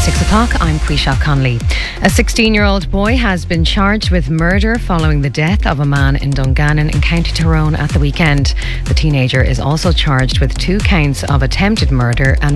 6 o'clock, I'm Quisha Conley. A 16-year-old boy has been charged with murder following the death of a man in Dungannon in County Tyrone at the weekend. The teenager is also charged with 2 counts of attempted murder and